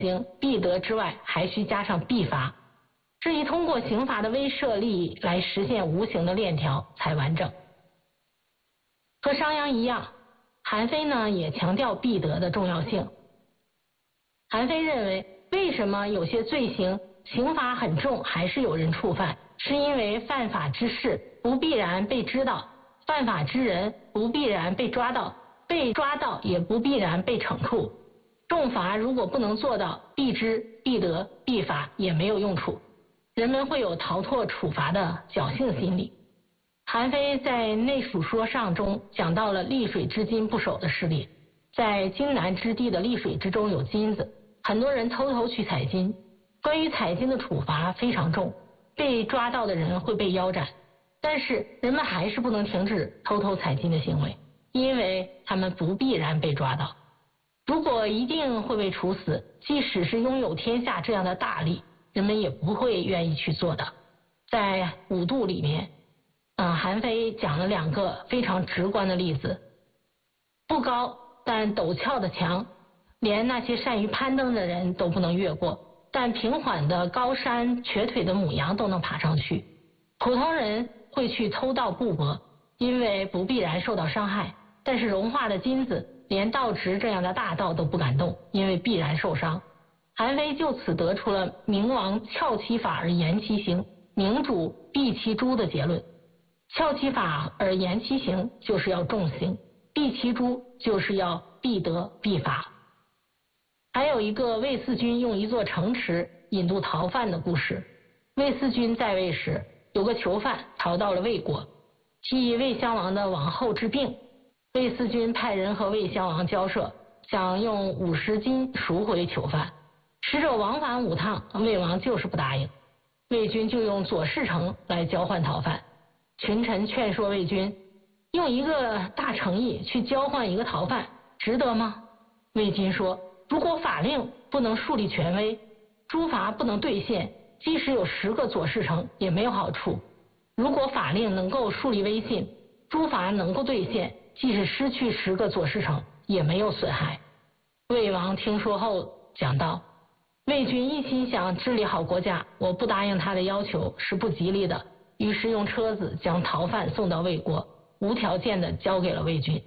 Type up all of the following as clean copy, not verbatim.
行必得之外，还需加上必罚，是以通过刑罚的威慑力来实现无形的链条才完整。和商鞅一样，韩非呢也强调必得的重要性。韩非认为，为什么有些罪行刑罚很重还是有人触犯，是因为犯法之事不必然被知道，犯法之人不必然被抓到，被抓到也不必然被惩处。重罚如果不能做到必知必得必罚，也没有用处，人们会有逃脱处罚的侥幸心理。韩非在《内属说上》中讲到了溧水之金不守的事例，在荆南之地的溧水之中有金子，很多人偷偷去采金，关于采金的处罚非常重，被抓到的人会被腰斩，但是人们还是不能停止偷偷采金的行为，因为他们不必然被抓到。如果一定会被处死，即使是拥有天下这样的大利，人们也不会愿意去做的。在五度里面，韩非讲了两个非常直观的例子。不高但陡峭的墙，连那些善于攀登的人都不能越过，但平缓的高山，瘸腿的母羊都能爬上去。普通人会去偷盗布帛，因为不必然受到伤害，但是融化的金子，连盗执这样的大盗都不敢动，因为必然受伤。韩非就此得出了明王翘其法而严其刑，明主避其诛的结论。翘其法而严其刑，就是要重刑；避其诛，就是要必得必罚。还有一个魏四军用一座城池引渡逃犯的故事。魏四军在位时，有个囚犯逃到了魏国，替魏襄王的王后治病。魏四军派人和魏襄王交涉，想用50金赎回囚犯。使者往返5趟，魏王就是不答应。魏军就用左士城来交换逃犯。群臣劝说魏军，用一个大诚意去交换一个逃犯，值得吗？魏军说，如果法令不能树立权威，诸罚不能兑现，即使有10个左士城也没有好处。如果法令能够树立威信，诸罚能够兑现，即使失去10个左士城也没有损害。魏王听说后讲道，魏军一心想治理好国家，我不答应他的要求是不吉利的，于是用车子将逃犯送到魏国，无条件的交给了魏军。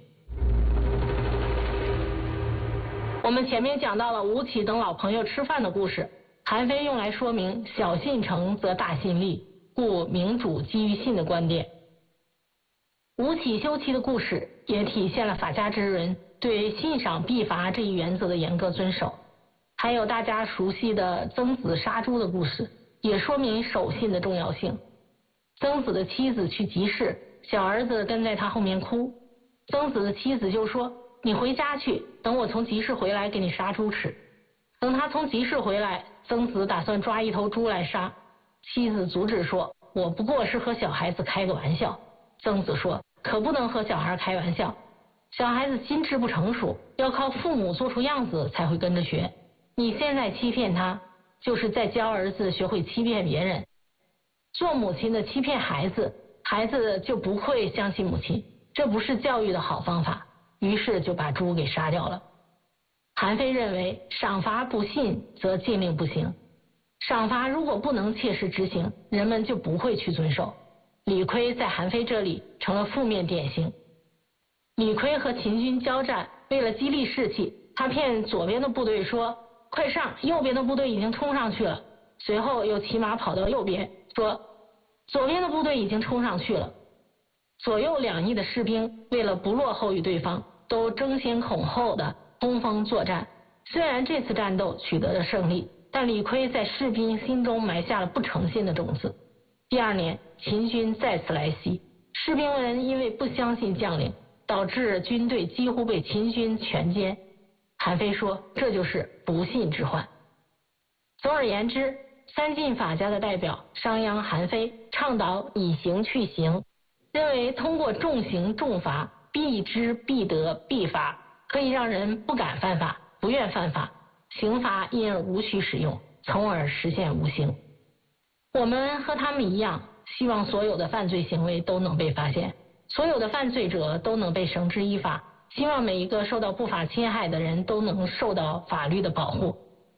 我们前面讲到了吴起等老朋友吃饭的故事，韩非用来说明小信诚则大信立，故明主基于信的观点。吴起休戚的故事也体现了法家之人对信赏必罚这一原则的严格遵守。还有大家熟悉的曾子杀猪的故事，也说明守信的重要性。曾子的妻子去集市，小儿子跟在他后面哭，曾子的妻子就说，你回家去，等我从集市回来给你杀猪吃。等他从集市回来，曾子打算抓一头猪来杀，妻子阻止说，我不过是和小孩子开个玩笑。曾子说，可不能和小孩开玩笑，小孩子心智不成熟，要靠父母做出样子才会跟着学。你现在欺骗他，就是在教儿子学会欺骗别人。做母亲的欺骗孩子，孩子就不会相信母亲，这不是教育的好方法，于是就把猪给杀掉了。韩非认为，赏罚不信则禁令不行，赏罚如果不能切实执行，人们就不会去遵守。李悝在韩非这里成了负面典型。李悝和秦军交战，为了激励士气，他骗左边的部队说，快上，右边的部队已经冲上去了。随后又骑马跑到右边，说左边的部队已经冲上去了。左右两翼的士兵为了不落后于对方，都争先恐后的冲锋作战。虽然这次战斗取得了胜利，但李悝在士兵心中埋下了不诚信的种子。第2年，秦军再次来袭，士兵们因为不相信将领，导致军队几乎被秦军全歼。韩非说，这就是不信之患。总而言之，三晋法家的代表商鞅、韩非倡导以刑去刑，认为通过重刑重罚，必知必得必罚，可以让人不敢犯法，不愿犯法，刑罚因而无需使用，从而实现无刑。我们和他们一样，希望所有的犯罪行为都能被发现，所有的犯罪者都能被绳之以法，希望每一个受到不法侵害的人都能受到法律的保护。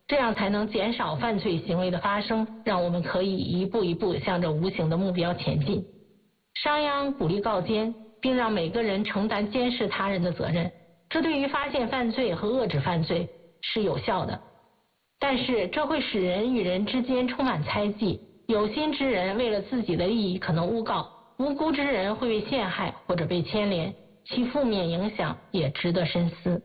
这样才能减少犯罪行为的发生，让我们可以一步一步向着无形的目标前进。商鞅鼓励告监，并让每个人承担监视他人的责任，这对于发现犯罪和遏制犯罪是有效的。但是这会使人与人之间充满猜忌，有心之人为了自己的利益可能诬告，无辜之人会被陷害或者被牵连，其负面影响也值得深思。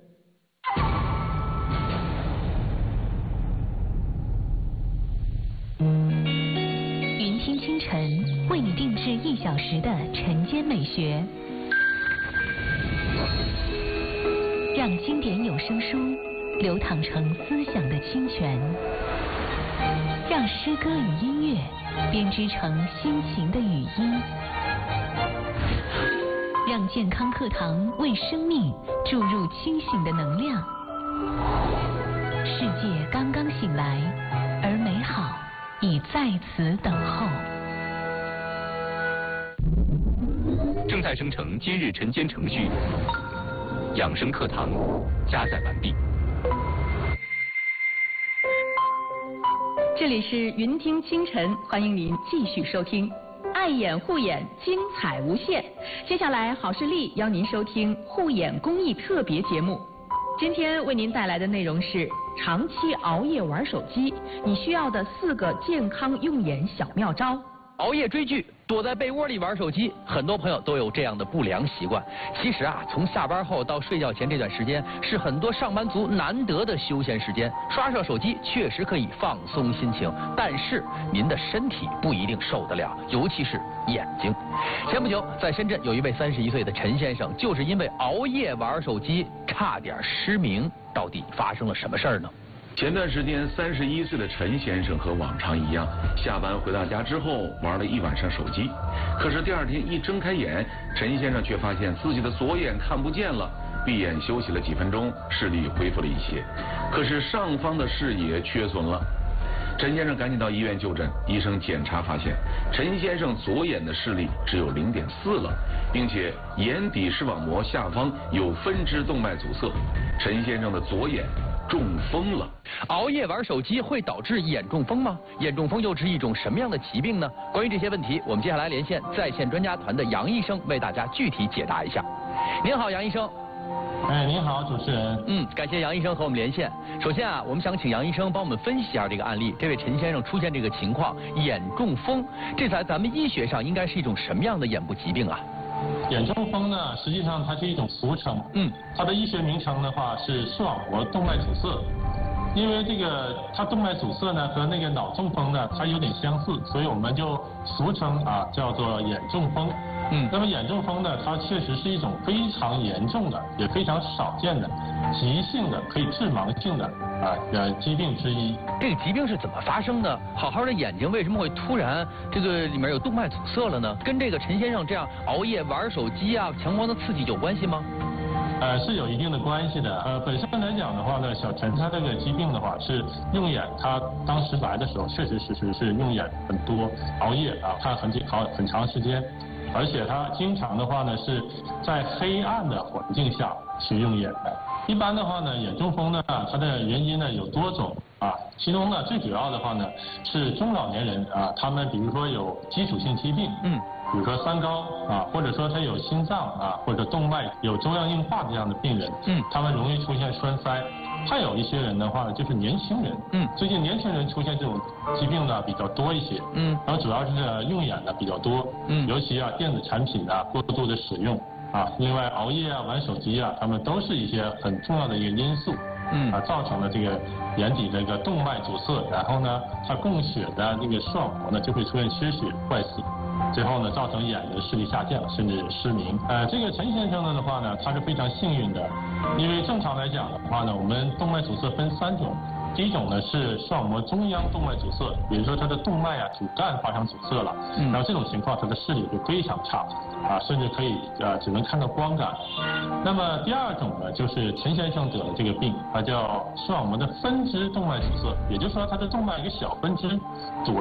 云听清晨为你定制1小时的晨间美学，让经典有声书流淌成思想的清泉，让诗歌与音乐编织成心情的语音，让健康课堂为生命注入清醒的能量。世界刚刚醒来，而美好已在此等候。 正在生成今日晨间程序，养生课堂加载完毕。 这里是云听清晨，欢迎您继续收听。爱眼护眼，精彩无限。接下来，好视力邀您收听护眼公益特别节目。今天为您带来的内容是长期熬夜玩手机，你需要的4个健康用眼小妙招。 熬夜追剧，躲在被窝里玩手机，很多朋友都有这样的不良习惯。其实啊，从下班后到睡觉前这段时间，是很多上班族难得的休闲时间。刷刷手机确实可以放松心情，但是您的身体不一定受得了，尤其是眼睛。前不久，在深圳有一位31岁的陈先生，就是因为熬夜玩手机，差点失明。到底发生了什么事儿呢？ 前段时间，31岁的陈先生和往常一样，下班回到家之后玩了一晚上手机。可是第二天一睁开眼，陈先生却发现自己的左眼看不见了。闭眼休息了几分钟，视力恢复了一些，可是上方的视野缺损了。陈先生赶紧到医院就诊，医生检查发现，陈先生左眼的视力只有0.4了，并且眼底视网膜下方有分支动脉阻塞。陈先生的左眼中风了。 熬夜玩手机会导致眼中风吗？眼中风又是一种什么样的疾病呢？关于这些问题，我们接下来连线在线专家团的杨医生，为大家具体解答一下。您好，杨医生。 您好，主持人。 感谢杨医生和我们连线。首先啊，我们想请杨医生帮我们分析一下这个案例。这位陈先生出现这个情况，眼中风，这在咱们医学上应该是一种什么样的眼部疾病啊？ 眼中风呢，实际上它是一种俗称。它的医学名称的话是视网膜动脉阻塞。因为这个它动脉阻塞呢和那个脑中风呢它有点相似，所以我们就俗称叫做眼中风。那么眼中风呢，它确实是一种非常严重的，也非常少见的急性的可以致盲性的疾病之一。 这个疾病是怎么发生的？好好的眼睛为什么会突然这个里面有动脉阻塞了呢？跟这个陈先生这样熬夜玩手机啊、强光的刺激有关系吗？ 是有一定的关系的。本身来讲的话呢，小陈他这个疾病的话是用眼，他当时来的时候确实是用眼很多，熬夜看很长时间，而且他经常的话呢是在黑暗的环境下去用眼的。一般的话呢，眼中风呢，它的原因呢有多种其中呢最主要的话呢是中老年人他们比如说有基础性疾病，比如说三高或者说他有心脏或者动脉有粥样硬化这样的病人，他们容易出现栓塞。还有一些人的话呢，就是年轻人，最近年轻人出现这种疾病呢比较多一些，然后主要是用眼呢比较多，尤其电子产品过度的使用另外熬夜玩手机他们都是一些很重要的一个因素，造成了这个眼底这个动脉阻塞，然后呢，它供血的那个视网膜呢就会出现缺血坏死，最后呢造成眼的视力下降，甚至失明。这个陈先生的话呢，他是非常幸运的，因为正常来讲的话呢，我们动脉阻塞分3种。第一种呢是视网膜中央动脉阻塞，比如说它的动脉主干发生阻塞了，然后这种情况它的视力会非常差，甚至可以只能看到光感。那么第二种呢就是陈先生得的这个病，它叫视网膜的分支动脉阻塞，也就是说它的动脉一个小分支阻了，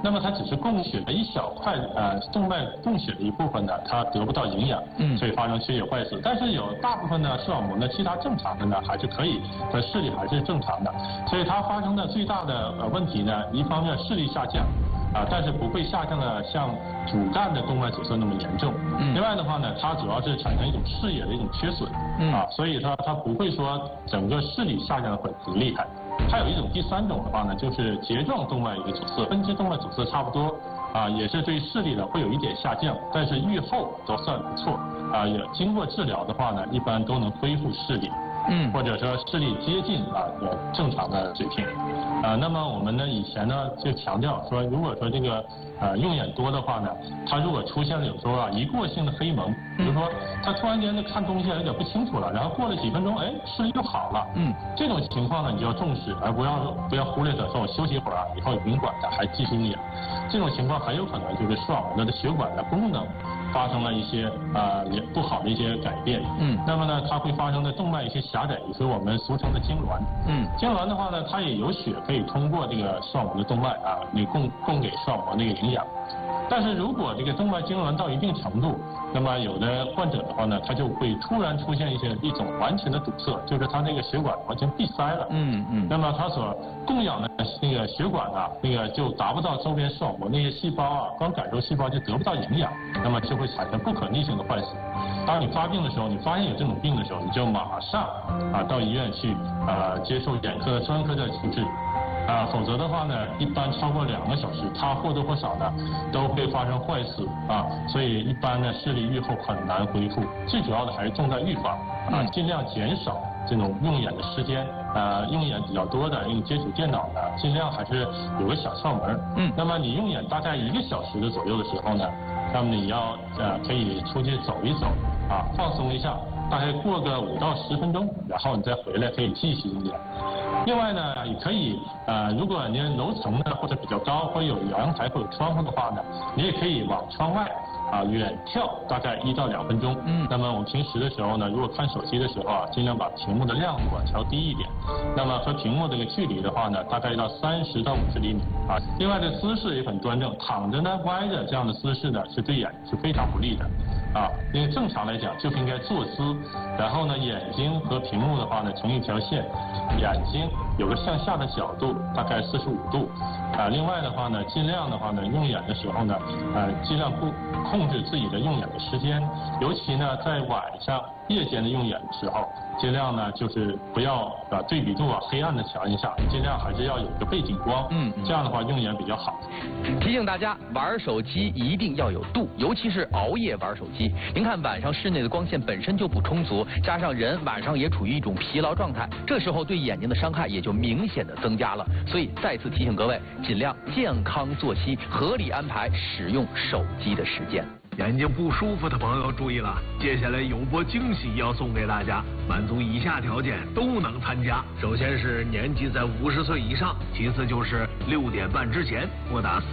那么它只是供血的一小块动脉供血的一部分呢，它得不到营养，所以发生缺血坏死。但是有大部分的视网膜呢，其他正常的呢还是可以，的视力还是正常的。所以它发生的最大的问题呢，一方面视力下降。但是不会下降的像主干的动脉阻塞那么严重。另外的话呢，它主要是产生一种视野的一种缺损，所以它不会说整个视力下降的很厉害。还有一种第三种的话呢，就是睫状动脉一个阻塞，分支动脉阻塞差不多，也是对视力呢会有一点下降，但是预后都算不错，也经过治疗的话呢，一般都能恢复视力。或者说视力接近正常的水平，那么我们呢以前呢就强调说，如果说这个用眼多的话呢，它如果出现了有时候一过性的黑蒙，比如说他突然间的看东西有点不清楚了，然后过了几分钟，哎，视力又好了，这种情况呢你就要重视，而不要忽略的说我休息一会儿以后云管的还继续用眼，这种情况很有可能就是视网膜的血管的功能发生了一些也不好的一些改变，那么呢它会发生的动脉一些狭窄，也是我们俗称的痉挛，痉挛的话呢，它也有血可以通过这个视网膜的动脉你供给视网膜那个营养，但是如果这个动脉痉挛到一定程度，那么有的患者的话呢，他就会突然出现一种完全的堵塞，就是他那个血管完全闭塞了，那么他所供氧的那个血管那个就达不到周边视网膜那些细胞光感受细胞就得不到营养，那么就会产生不可逆性的坏死。当你发病的时候，你发现有这种病的时候，你就马上到医院去接受眼科专科的处置。否则的话呢，一般超过2个小时，它或多或少呢都会发生坏死所以一般呢视力愈后很难恢复。最主要的还是重在预防尽量减少这种用眼的时间用眼比较多的，因为接触电脑呢，尽量还是有个小窍门。那么你用眼大概1个小时的左右的时候呢，那么你要可以出去走一走放松一下，大概过个5到10分钟，然后你再回来可以继续用眼。另外呢，也可以如果你楼层呢或者比较高，或有阳台或有窗户的话呢，你也可以往窗外远眺大概1到2分钟。那么我们平时的时候呢，如果看手机的时候尽量把屏幕的亮度调低一点。那么和屏幕这个距离的话呢，大概到30到50厘米另外的姿势也很端正，躺着呢歪着这样的姿势呢是对眼是非常不利的。因为正常来讲就是应该坐姿，然后呢眼睛和屏幕的话呢成一条线，眼睛有个向下的角度，大概45度。另外的话呢，尽量的话呢用眼的时候呢，尽量控制自己的用眼的时间，尤其呢在晚上夜间的用眼的时候，尽量呢就是不要对比度黑暗的条件下，尽量还是要有个背景光，这样的话用眼比较好。 提醒大家，玩手机一定要有度，尤其是熬夜玩手机。您看晚上室内的光线本身就不充足，加上人晚上也处于一种疲劳状态，这时候对眼睛的伤害也就明显的增加了。所以再次提醒各位，尽量健康作息，合理安排使用手机的时间。 眼睛不舒服的朋友注意了，接下来有波惊喜要送给大家，满足以下条件都能参加。首先是年纪在50岁以上，其次就是6点半之前拨打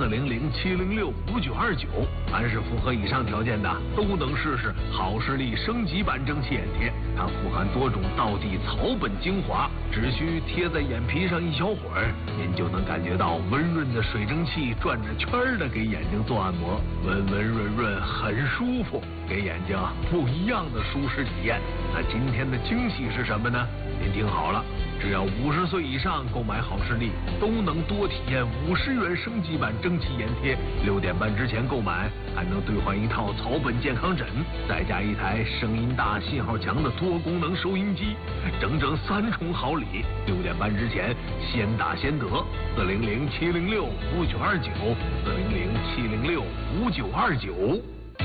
400-706-5929。凡是符合以上条件的，都能试试好视力升级版蒸汽眼贴。它富含多种道地草本精华，只需贴在眼皮上一小会儿，您就能感觉到温润的水蒸气转着圈的给眼睛做按摩，温温润润，很舒服，给眼睛不一样的舒适体验。那今天的惊喜是什么呢？您听好了，只要50岁以上购买好视力，都能多体验50元升级版蒸汽眼贴。6点半之前购买，还能兑换一套草本健康枕，再加一台声音大、信号强的多功能收音机，整整3重好礼。6点半之前先打先得，400-706-5929，400-706-5929。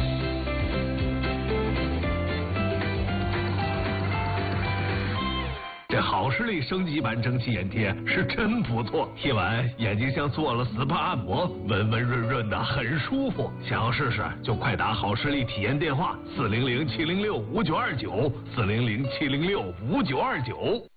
这好视力升级版蒸汽眼贴是真不错，贴完眼睛像做了 SPA 按摩，温温润润的，很舒服。想要试试就快打好视力体验电话400-706-5929，400-706-5929。